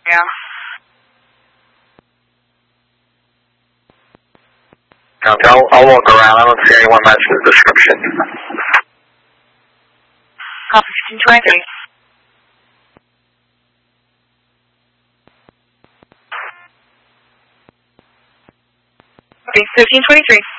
Yeah. Okay, I'll walk around. I don't see anyone match the description. Copy 1523. Okay, 1523.